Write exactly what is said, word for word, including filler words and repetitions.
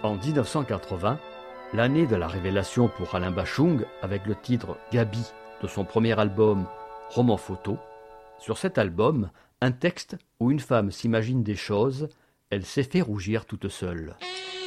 En dix-neuf cent quatre-vingts, l'année de la révélation pour Alain Bachung avec le titre « Gaby » de son premier album « Roman photo », sur cet album, un texte où une femme s'imagine des choses, elle s'est fait rougir toute seule.